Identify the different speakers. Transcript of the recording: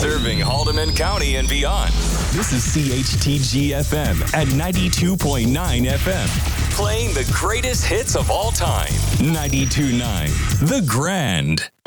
Speaker 1: Serving Haldeman County and beyond. This is CHTG-FM at 92.9 FM. Playing the greatest hits of all time. 92.9 The Grand.